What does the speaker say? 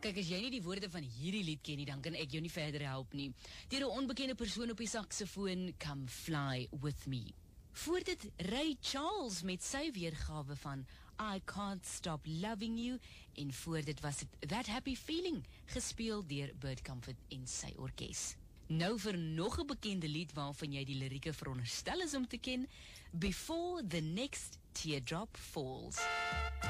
Kyk, as jy nie die woorde van hierdie lied ken nie, dan kan ek jou nie verder help nie. Deur 'n onbekende persoon op die saksofoon, Come Fly With Me. Voor dit Ray Charles met sy weergawe van I Can't Stop Loving You, en voor dit was dit That Happy Feeling, gespeel deur Bert Comfort en sy orkes. Nou vir nog 'n bekende lied waarvan jy die lirieke veronderstel is om te ken, Before the Next Teardrop Falls.